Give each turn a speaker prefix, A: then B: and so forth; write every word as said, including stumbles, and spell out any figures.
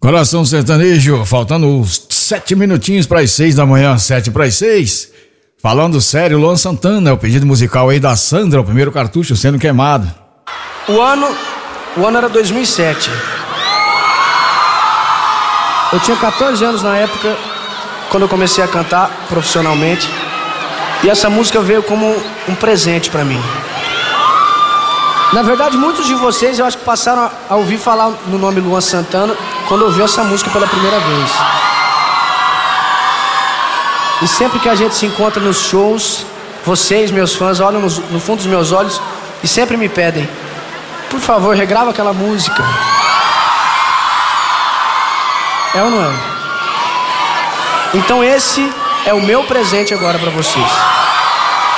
A: Coração Sertanejo, faltando sete minutinhos para as seis da manhã, sete para as seis. Falando sério, Luan Santana, é o pedido musical aí da Sandra, o primeiro cartucho sendo queimado.
B: O ano, o ano era dois mil e sete. Eu tinha quatorze anos na época, quando eu comecei a cantar profissionalmente. E essa música veio como um presente pra mim. Na verdade, muitos de vocês, eu acho que passaram a ouvir falar no nome Luan Santana quando ouviu essa música pela primeira vez. E sempre que a gente se encontra nos shows, vocês, meus fãs, olham no, no fundo dos meus olhos e sempre me pedem: por favor, regrava aquela música. É ou não é? Então esse é o meu presente agora pra vocês.